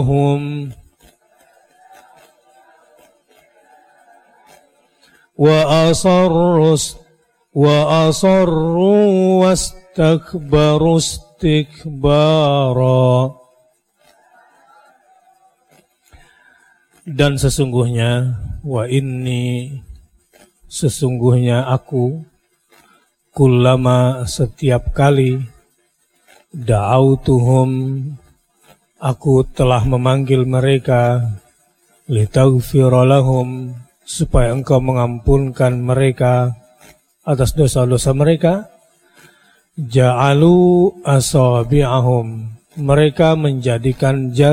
وأصروا واستكبروا استكبارا. Dan sesungguhnya, wa inni, sesungguhnya aku, kullama, setiap kali, da'autuhum, aku telah memanggil mereka, litaghfira lahum, supaya engkau mengampunkan mereka atas dosa-dosa mereka, ja'alu asabi'ahum, mereka menjadikan jari